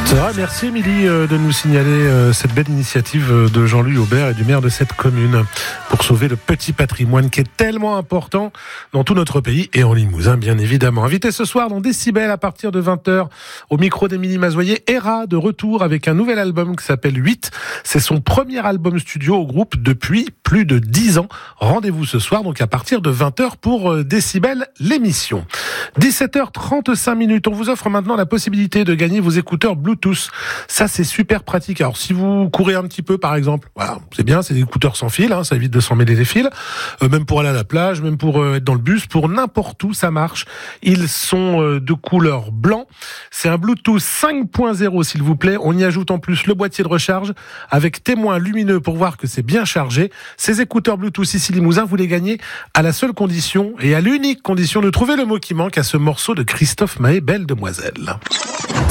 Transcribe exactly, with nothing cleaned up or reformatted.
C'est vrai, merci Émilie de nous signaler cette belle initiative de Jean-Louis Aubert et du maire de cette commune pour sauver le petit patrimoine qui est tellement important dans tout notre pays et en Limousin bien évidemment. Invité ce soir dans Décibel à partir de vingt heures au micro d'Émilie Mazoyer, Héra de retour avec un nouvel album qui s'appelle huit. C'est son premier album studio au groupe depuis plus de dix ans. Rendez-vous ce soir donc à partir de vingt heures pour Décibel l'émission. dix-sept heures trente-cinq minutes. On vous offre maintenant la possibilité de gagner vos écouteurs Bluetooth. Ça, c'est super pratique. Alors, si vous courez un petit peu, par exemple, voilà, c'est bien, c'est des écouteurs sans fil, hein, ça évite de s'en mêler les fils. Euh, même pour aller à la plage, même pour euh, être dans le bus, pour n'importe où, ça marche. Ils sont euh, de couleur blanc. C'est un Bluetooth cinq point zéro, s'il vous plaît. On y ajoute en plus le boîtier de recharge avec témoin lumineux pour voir que c'est bien chargé. Ces écouteurs Bluetooth ici Limousin, vous les gagnez à la seule condition et à l'unique condition de trouver le mot qui manque à ce morceau de Christophe Maé, Belle Demoiselle.